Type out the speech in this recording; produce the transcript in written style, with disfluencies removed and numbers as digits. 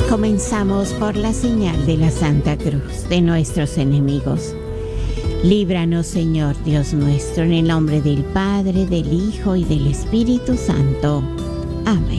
Comenzamos por la señal de la Santa Cruz de nuestros enemigos. Líbranos, Señor Dios nuestro, en el nombre del Padre, del Hijo y del Espíritu Santo. Amén.